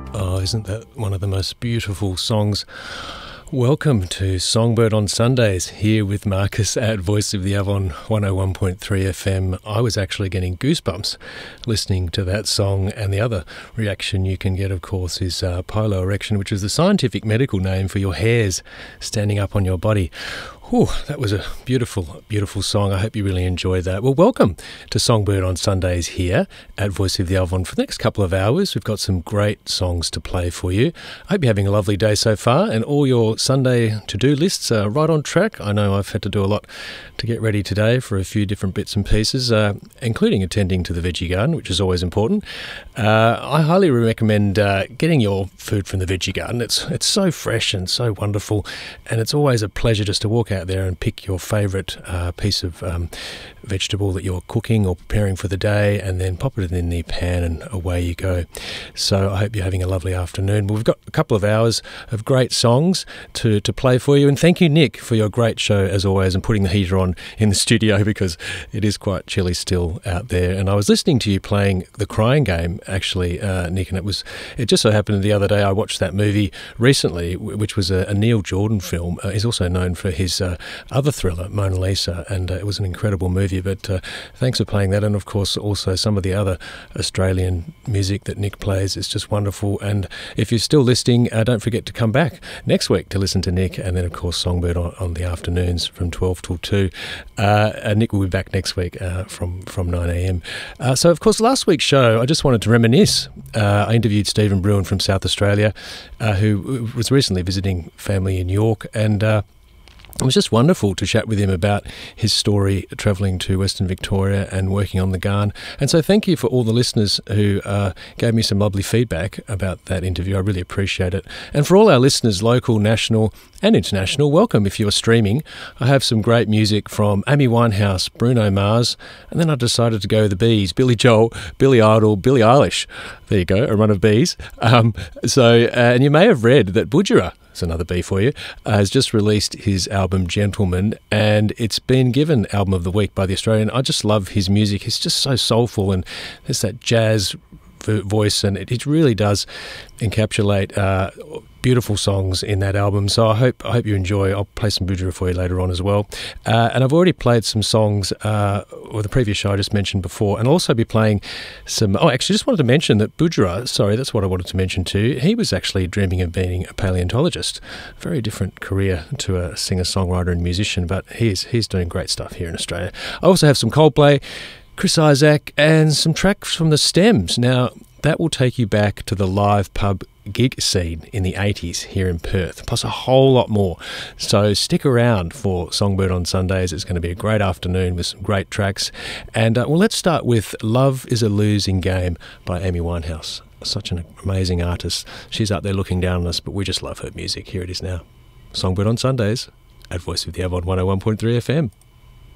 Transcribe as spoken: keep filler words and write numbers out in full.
Oh, isn't that one of the most beautiful songs? Welcome to Songbird on Sundays, here with Marcus at Voice of the Avon one oh one point three F M. I was actually getting goosebumps listening to that song, and the other reaction you can get, of course, is uh, piloerection, which is the scientific medical name for your hairs standing up on your body. Whew, that was a beautiful, beautiful song. I hope you really enjoyed that. Well, welcome to Songbird on Sundays here at Voice of the Avon. For the next couple of hours, we've got some great songs to play for you. I hope you're having a lovely day so far, and all your Sunday to-do lists are right on track. I know I've had to do a lot to get ready today for a few different bits and pieces, uh, including attending to the veggie garden, which is always important. Uh, I highly recommend uh, getting your food from the veggie garden. It's it's so fresh and so wonderful, and it's always a pleasure just to walk out there and pick your favourite uh, piece of um, vegetable that you're cooking or preparing for the day, and then pop it in the pan and away you go. So I hope you're having a lovely afternoon. Well, we've got a couple of hours of great songs to, to play for you, and thank you, Nick, for your great show as always, and putting the heater on in the studio because it is quite chilly still out there. And I was listening to you playing The Crying Game, actually, uh, Nick, and it was it just so happened the other day I watched that movie recently, which was a, a Neil Jordan film. Uh, he's also known for his uh, other thriller, Mona Lisa, and uh, it was an incredible movie. But uh, thanks for playing that, and of course also some of the other Australian music that Nick plays is just wonderful. And if you're still listening, uh, don't forget to come back next week to listen to Nick, and then of course Songbird on, on the afternoons from twelve till two. Uh, and Nick will be back next week uh, from, from nine a.m. Uh, so of course last week's show, I just wanted to reminisce. Uh, I interviewed Stephen Bruin from South Australia, uh, who was recently visiting family in York, and uh, it was just wonderful to chat with him about his story travelling to Western Victoria and working on the Garn. And so thank you for all the listeners who uh, gave me some lovely feedback about that interview. I really appreciate it. And for all our listeners, local, national and international, welcome if you are streaming. I have some great music from Amy Winehouse, Bruno Mars, and then I decided to go with the Bees, Billy Joel, Billy Idol, Billie Eilish. There you go, a run of bees. Um, so, uh, and you may have read that Budjerah, it's another B for you, uh, has just released his album Gentleman, and it's been given Album of the Week by The Australian. I just love his music. He's just so soulful, and there's that jazz voice, and it, it really does encapsulate uh, beautiful songs in that album. So I hope I hope you enjoy. I'll play some Budjerah for you later on as well. Uh, and I've already played some songs uh, with the previous show I just mentioned before, and I'll also be playing some... Oh, actually, just wanted to mention that Budjerah, sorry, that's what I wanted to mention too, he was actually dreaming of being a paleontologist. Very different career to a singer-songwriter and musician, but he's, he's doing great stuff here in Australia. I also have some Coldplay, Chris Isaak, and some tracks from the Stems. Now, that will take you back to the live pub gig scene in the eighties here in Perth, plus a whole lot more. So stick around for Songbird on Sundays. It's going to be a great afternoon with some great tracks. And, uh, well, let's start with Love is a Losing Game by Amy Winehouse. Such an amazing artist. She's out there looking down on us, but we just love her music. Here it is now. Songbird on Sundays at Voice of the Avon one oh one point three F M.